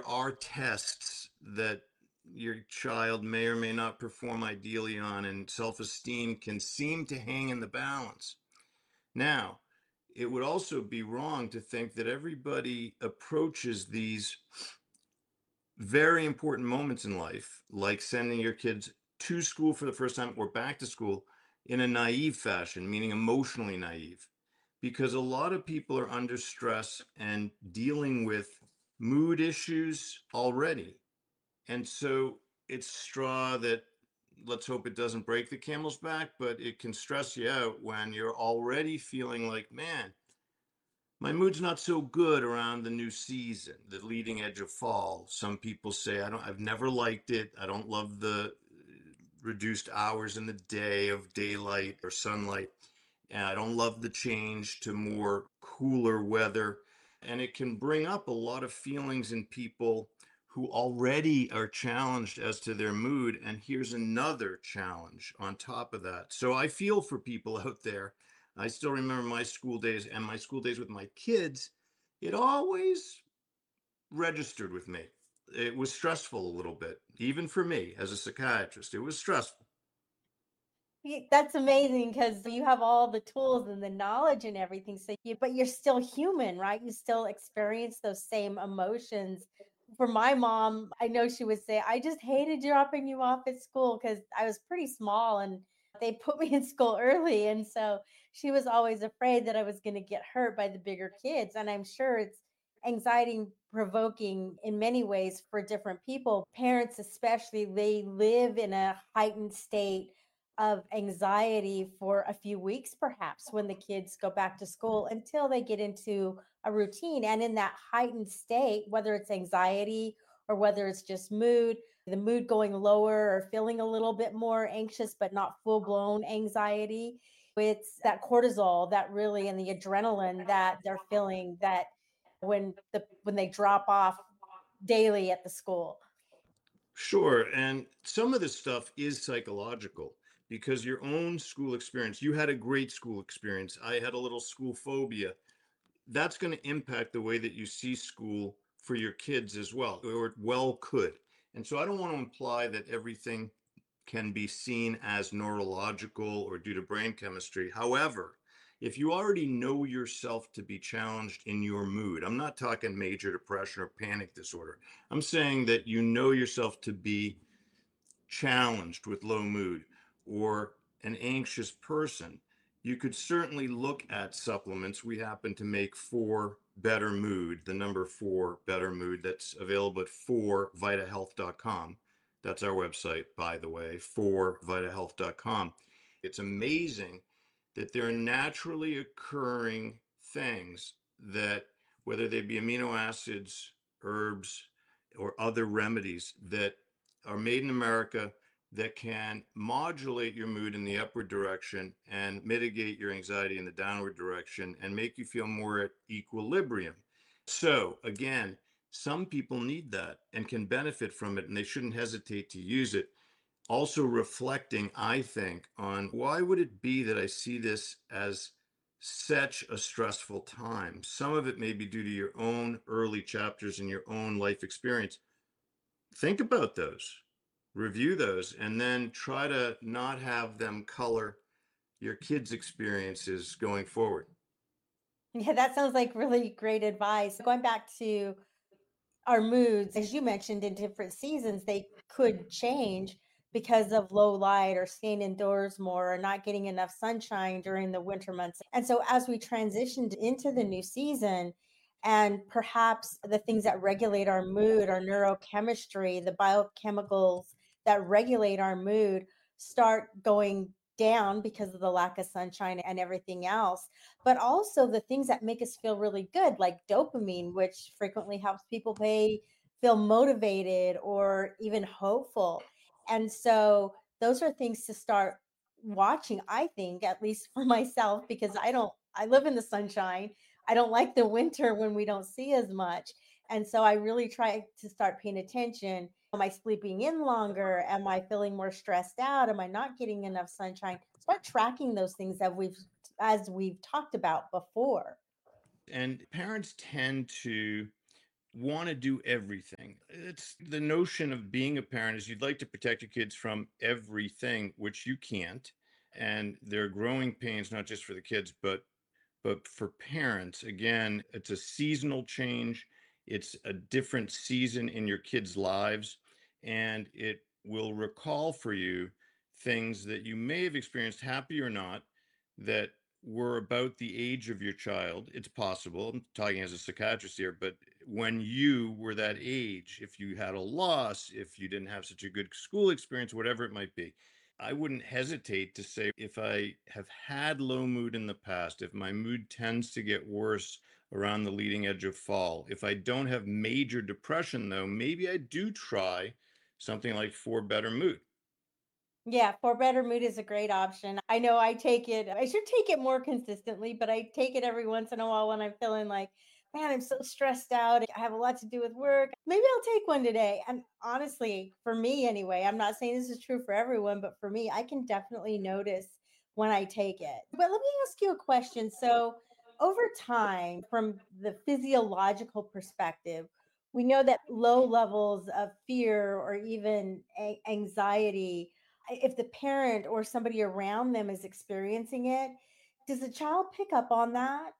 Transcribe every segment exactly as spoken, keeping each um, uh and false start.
are tests that your child may or may not perform ideally on, and self esteem can seem to hang in the balance. Now, it would also be wrong to think that everybody approaches these very important moments in life, like sending your kids to school for the first time or back to school, in a naive fashion, meaning emotionally naive. Because a lot of people are under stress and dealing with mood issues already. And so it's straw that, let's hope it doesn't break the camel's back, but it can stress you out when you're already feeling like, man, my mood's not so good around the new season, the leading edge of fall. Some people say, I don't, I've never liked it. I don't love the reduced hours in the day of daylight or sunlight. And I don't love the change to more cooler weather. And it can bring up a lot of feelings in people who already are challenged as to their mood. And here's another challenge on top of that. So I feel for people out there. I still remember my school days and my school days with my kids. It always registered with me. It was stressful a little bit, even for me as a psychiatrist. It was stressful. Y- That's amazing because you have all the tools and the knowledge and everything. So you, but you're still human, right? You still experience those same emotions. For my mom, I know she would say, I just hated dropping you off at school because I was pretty small and they put me in school early. And so she was always afraid that I was going to get hurt by the bigger kids. And I'm sure it's anxiety provoking in many ways for different people. Parents, especially, they live in a heightened state of anxiety for a few weeks, perhaps, when the kids go back to school until they get into a routine. And in that heightened state, whether it's anxiety or whether it's just mood, the mood going lower or feeling a little bit more anxious, but not full blown anxiety, it's that cortisol that really and the adrenaline that they're feeling that when the when they drop off daily at the school. Sure. And some of this stuff is psychological because your own school experience, you had a great school experience. I had a little school phobia. That's going to impact the way that you see school for your kids as well, or it well could. And so I don't want to imply that everything can be seen as neurological or due to brain chemistry. However, if you already know yourself to be challenged in your mood, I'm not talking major depression or panic disorder. I'm saying that you know yourself to be challenged with low mood or an anxious person, you could certainly look at supplements. We happen to make four better mood, the number four better mood that's available at four vita health dot com. That's our website, by the way, four vita health dot com. It's amazing that there are naturally occurring things that, whether they be amino acids, herbs, or other remedies that are made in America that can modulate your mood in the upward direction and mitigate your anxiety in the downward direction and make you feel more at equilibrium. So, again, some people need that and can benefit from it, and they shouldn't hesitate to use it. Also, reflecting, I think, on why would it be that I see this as such a stressful time? Some of it may be due to your own early chapters in your own life experience. Think about those, review those, and then try to not have them color your kids' experiences going forward. Yeah, that sounds like really great advice. Going back to our moods, as you mentioned, in different seasons, they could change because of low light or staying indoors more or not getting enough sunshine during the winter months. And so, as we transitioned into the new season, and perhaps the things that regulate our mood, our neurochemistry, the biochemicals that regulate our mood start going down because of the lack of sunshine and everything else, but also the things that make us feel really good, like dopamine, which frequently helps people pay, feel motivated or even hopeful. And so those are things to start watching, I think, at least for myself, because I don't, I live in the sunshine. I don't like the winter when we don't see as much. And so I really try to start paying attention. Am I sleeping in longer? Am I feeling more stressed out? Am I not getting enough sunshine? Start tracking those things that we've as we've talked about before. And parents tend to want to do everything. It's the notion of being a parent is you'd like to protect your kids from everything, which you can't. And there are growing pains, not just for the kids, but but for parents. Again, it's a seasonal change. It's a different season in your kids' lives, and it will recall for you things that you may have experienced, happy or not, that were about the age of your child. It's possible. I'm talking as a psychiatrist here, but when you were that age, if you had a loss, if you didn't have such a good school experience, whatever it might be, I wouldn't hesitate to say if I have had low mood in the past, if my mood tends to get worse around the leading edge of fall, if I don't have major depression, though, maybe I do try something like For Better Mood. Yeah, for better mood is a great option. I know I take it, I should take it more consistently, but I take it every once in a while when I'm feeling like, man, I'm so stressed out. I have a lot to do with work. Maybe I'll take one today. And honestly, for me anyway, I'm not saying this is true for everyone, but for me, I can definitely notice when I take it. But let me ask you a question. So, over time, from the physiological perspective, we know that low levels of fear or even a- anxiety, if the parent or somebody around them is experiencing it, does the child pick up on that?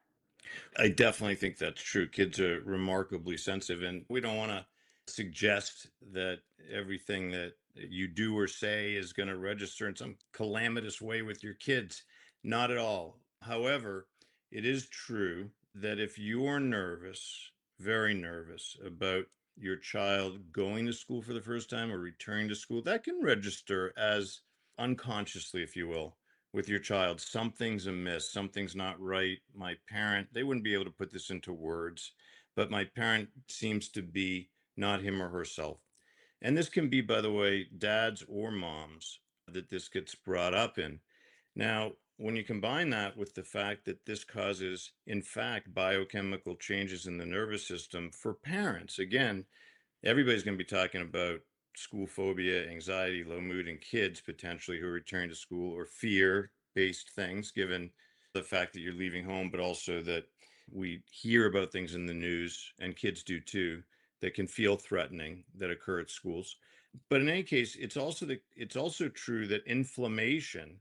I definitely think that's true. Kids are remarkably sensitive, and we don't want to suggest that everything that you do or say is going to register in some calamitous way with your kids. Not at all. However, it is true that if you're nervous, very nervous about your child going to school for the first time or returning to school, that can register as unconsciously, if you will, with your child. Something's amiss, something's not right. My parent, they wouldn't be able to put this into words, but my parent seems to be not him or herself. And this can be, by the way, dads or moms that this gets brought up in. Now, when you combine that with the fact that this causes, in fact, biochemical changes in the nervous system for parents, again, everybody's going to be talking about school phobia, anxiety, low mood in kids potentially who are returning to school, or fear based things, given the fact that you're leaving home, but also that we hear about things in the news, and kids do too, that can feel threatening that occur at schools. But in any case, it's also the it's also true that inflammation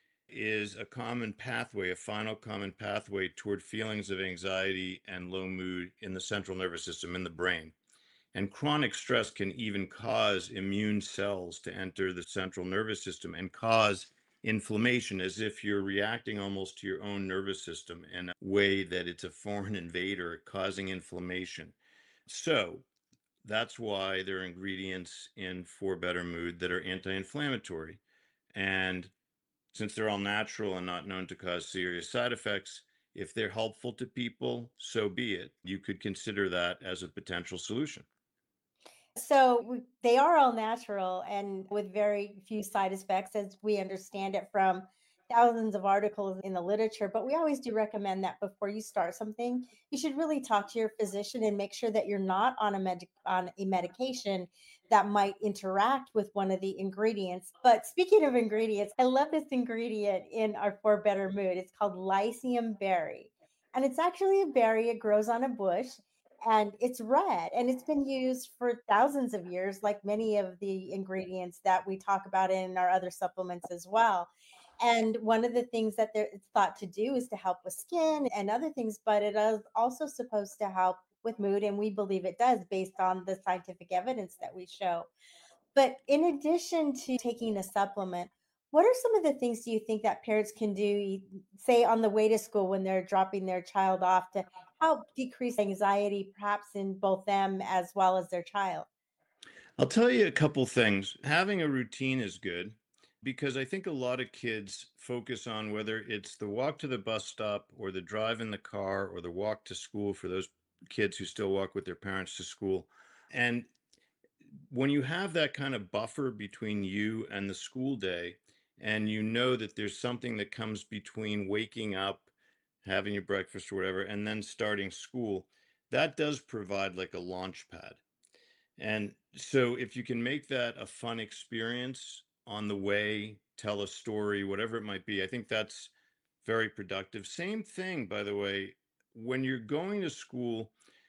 is a common pathway, a final common pathway toward feelings of anxiety and low mood in the central nervous system in the brain. And chronic stress can even cause immune cells to enter the central nervous system and cause inflammation, as if you're reacting almost to your own nervous system in a way that it's a foreign invader causing inflammation. So that's why there are ingredients in For Better Mood that are anti inflammatory. And since they're all natural and not known to cause serious side effects, if they're helpful to people, so be it. You could consider that as a potential solution. So we, they are all natural and with very few side effects, as we understand it from thousands of articles in the literature. But we always do recommend that before you start something, you should really talk to your physician and make sure that you're not on a med- on a medication that might interact with one of the ingredients. But speaking of ingredients, I love this ingredient in our For Better Mood. It's called lycium berry. And it's actually a berry, it grows on a bush and it's red and it's been used for thousands of years like many of the ingredients that we talk about in our other supplements as well. And one of the things that they're- it's thought to do is to help with skin and other things, but it is also supposed to help with mood, and we believe it does based on the scientific evidence that we show. But in addition to taking a supplement, what are some of the things do you think that parents can do, e- say on the way to school when they're dropping their child off, to help decrease anxiety, perhaps in both them as well as their child? I'll tell you a couple things. Having a routine is good because I think a lot of kids focus on whether it's the walk to the bus stop or the drive in the car or the walk to school for those kids who still walk with their parents to school. And when you have that kind of buffer between you and the school day, and you know that there's something that comes between waking up, having your breakfast or whatever, and then starting school, that does provide like a launch pad. And so if you can make that a fun experience on the way, tell a story, whatever it might be, I think that's very productive. Same thing, by the way, when you're going to school,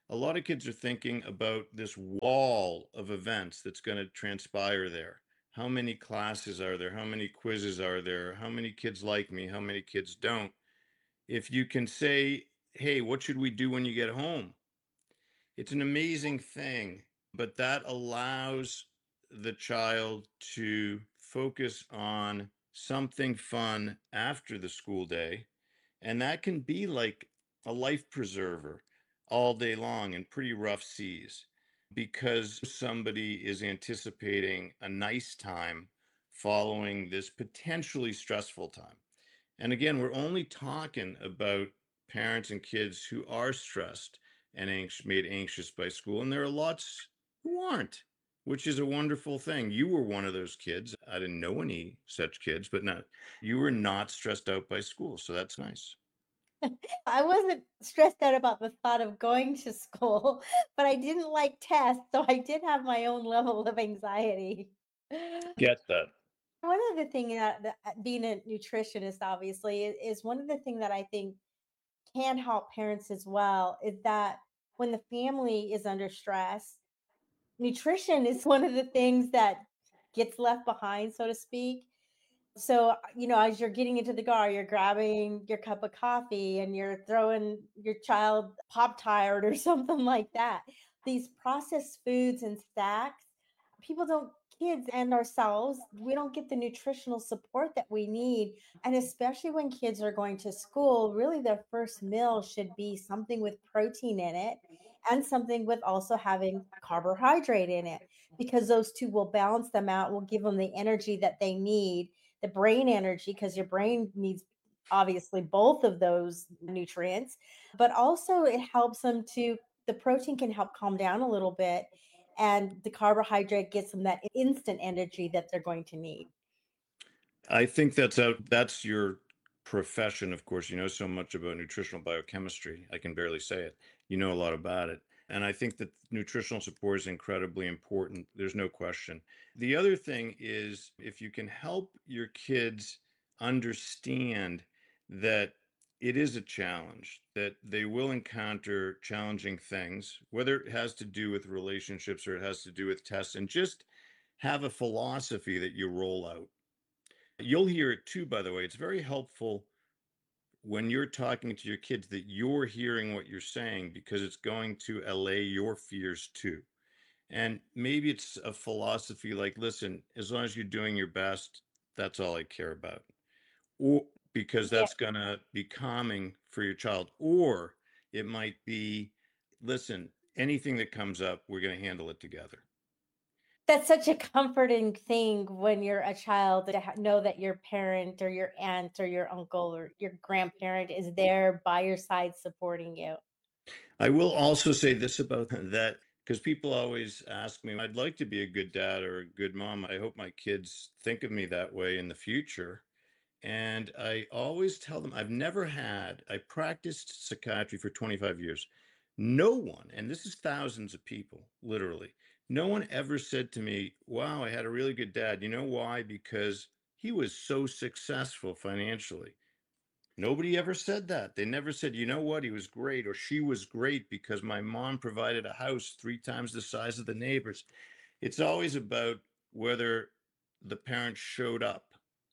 A lot of kids are thinking about this wall of events that's going to transpire there. How many classes are there? How many quizzes are there? How many kids like me? How many kids don't? If you can say, hey, what should we do when you get home? It's an amazing thing, but that allows the child to focus on something fun after the school day. And that can be like a life preserver all day long in pretty rough seas because somebody is anticipating a nice time following this potentially stressful time. And again, we're only talking about parents and kids who are stressed and anx- made anxious by school. And there are lots who aren't, which is a wonderful thing. You were one of those kids. I didn't know any such kids, but not, you were not stressed out by school. So that's nice. I wasn't stressed out about the thought of going to school, but I didn't like tests, so I did have my own level of anxiety. Get that. One of the thing that, that uh, being a nutritionist, obviously, is, is one of the thing that I think can help parents as well is that when the family is under stress, nutrition is one of the things that gets left behind, so to speak. So, uh, you know, as you're getting into the car, you're grabbing your cup of coffee and you're throwing your child Pop Tart or something like that. These processed foods and snacks, people don't, kids and ourselves, we don't get the nutritional support that we need. And especially when kids are going to school, really their first meal should be something with protein in it and something with also having carbohydrate in it because those two will balance them out, will give them the energy that they need, the brain energy, because your brain needs obviously both of those nutrients, but also it helps them to, the protein can help calm down a little bit, and the carbohydrate gets them that instant energy that they're going to need. I think that's out, that's your profession. Of course, you know so much about nutritional biochemistry. I can barely say it. You know a lot about it. And I think that nutritional support is incredibly important. There's no question. The other thing is if you can help your kids understand that it is a challenge, that they will encounter challenging things, whether it has to do with relationships or it has to do with tests, and just have a philosophy that you roll out. You'll hear it too, by the way. It's very helpful when you're talking to your kids that you're hearing what you're saying because it's going to allay your fears too. And maybe it's a philosophy like, listen, as long as you're doing your best, that's all I care about. Or because Yeah. that's going to be calming for your child. Or it might be, listen, anything that comes up, we're going to handle it together. That's such a comforting thing when you're a child to ha- know that your parent or your aunt or your uncle or your grandparent is there by your side supporting you. I will also say this about that because people always ask me, I'd like to be a good dad or a good mom. I hope my kids think of me that way in the future. And I always tell them, I've never had, I practiced psychiatry for twenty-five years. No one, and this is thousands of people, literally, no one ever said to me, wow, I had a really good dad. You know why? Because he was so successful financially. Nobody ever said that. They never said, you know what, he was great or she was great because my mom provided a house three times the size of the neighbors. It's always about whether the parents showed up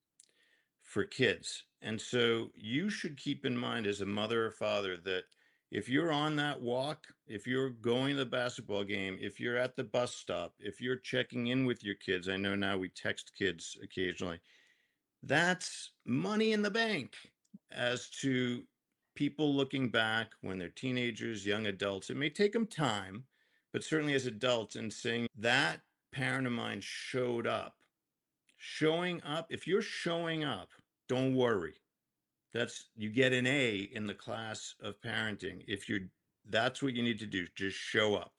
for kids. And so you should keep in mind as a mother or father that if you're on that walk, if you're going to the basketball game, if you're at the bus stop, if you're checking in with your kids, I know now we text kids occasionally, that's money in the bank as to people looking back when they're teenagers, young adults. It may take them time, but certainly as adults, and saying that parent of mine showed up. Showing up, if you're showing up, don't worry. That's you get an A in the class of parenting. If you're that's what you need to do, just show up.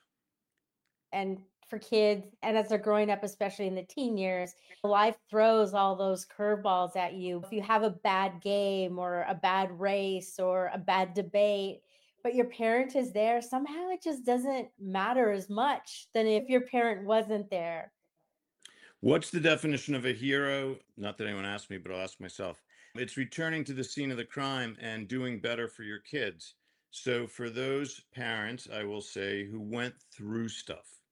And for kids, and as they're growing up, especially in the teen years, life throws all those curveballs at you. If you have a bad game or a bad race or a bad debate, but your parent is there, somehow it just doesn't matter as much than if your parent wasn't there. What's the definition of a hero? Not that anyone asked me, but I'll ask myself. It's returning to the scene of the crime and doing better for your kids. So for those parents, I will say, who went through stuff,